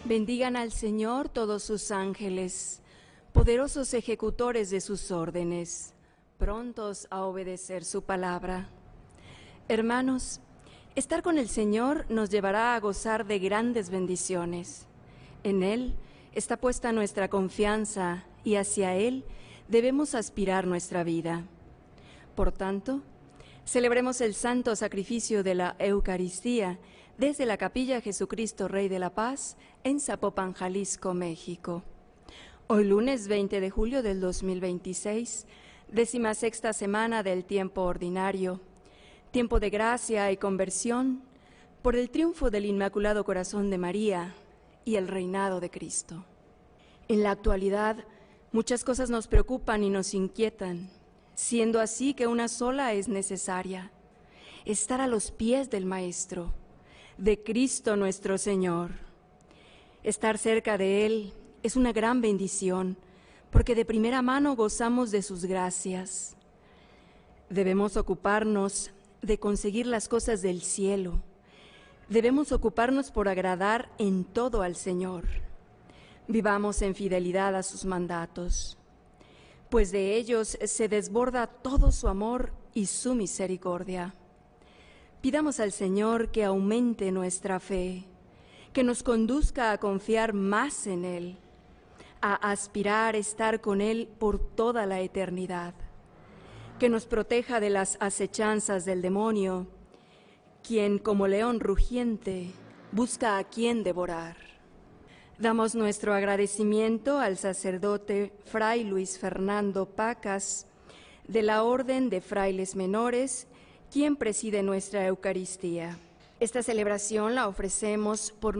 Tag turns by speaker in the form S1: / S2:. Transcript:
S1: Bendigan al Señor todos sus ángeles, poderosos ejecutores de sus órdenes, prontos a obedecer su palabra. Hermanos, estar con el Señor nos llevará a gozar de grandes bendiciones. En Él está puesta nuestra confianza y hacia Él debemos aspirar nuestra vida. Por tanto, celebremos el santo sacrificio de la Eucaristía desde la Capilla Jesucristo Rey de la Paz en Zapopan, Jalisco, México. Hoy lunes 20 de julio del 2026, 16ª semana del tiempo ordinario, tiempo de gracia y conversión por el triunfo del Inmaculado Corazón de María y el reinado de Cristo. En la actualidad, muchas cosas nos preocupan y nos inquietan, siendo así que una sola es necesaria: estar a los pies del Maestro, de Cristo nuestro Señor. Estar cerca de Él es una gran bendición, porque de primera mano gozamos de sus gracias. Debemos ocuparnos de conseguir las cosas del cielo. Debemos ocuparnos por agradar en todo al Señor. Vivamos en fidelidad a sus mandatos, pues de ellos se desborda todo su amor y su misericordia. Pidamos al Señor que aumente nuestra fe, que nos conduzca a confiar más en Él, a aspirar a estar con Él por toda la eternidad, que nos proteja de las acechanzas del demonio, quien como león rugiente busca a quien devorar. Damos nuestro agradecimiento al sacerdote Fray Luis Fernando Pacas, de la Orden de Frailes Menores, quien preside nuestra Eucaristía. Esta celebración la ofrecemos por